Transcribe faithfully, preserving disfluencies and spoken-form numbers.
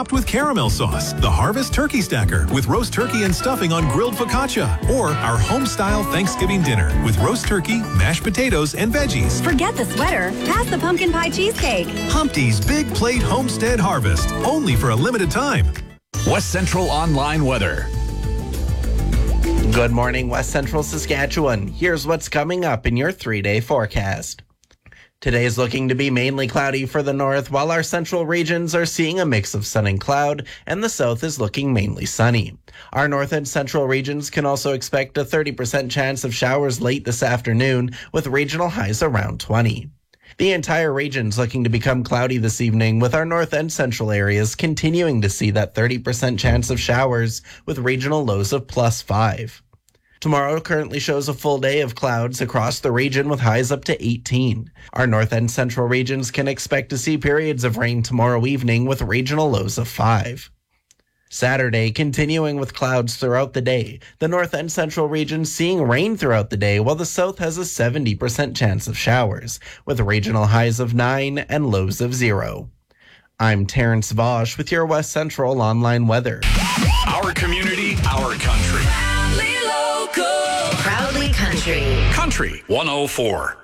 topped with caramel sauce. The Harvest Turkey Stacker with roast turkey and stuffing on grilled focaccia. Or our home-style Thanksgiving dinner with roast turkey, mashed potatoes, and veggies. Forget the sweater. Pass the pumpkin pie cheesecake. Humpty's Big Plate Homestead Harvest. Only for a limited time. West Central Online Weather. Good morning, West Central Saskatchewan. Here's what's coming up in your three-day forecast. Today is looking to be mainly cloudy for the north, while our central regions are seeing a mix of sun and cloud, and the south is looking mainly sunny. Our north and central regions can also expect a thirty percent chance of showers late this afternoon, with regional highs around twenty. The entire region's looking to become cloudy this evening, with our north and central areas continuing to see that thirty percent chance of showers, with regional lows of plus five. Tomorrow currently shows a full day of clouds across the region with highs up to eighteen. Our north and central regions can expect to see periods of rain tomorrow evening with regional lows of five. Saturday, continuing with clouds throughout the day. The north and central regions seeing rain throughout the day, while the south has a seventy percent chance of showers, with regional highs of nine and lows of zero. I'm Terrence Vosch with your West Central Online Weather. Our community, our country. Proudly local. Proudly country. Country one oh four.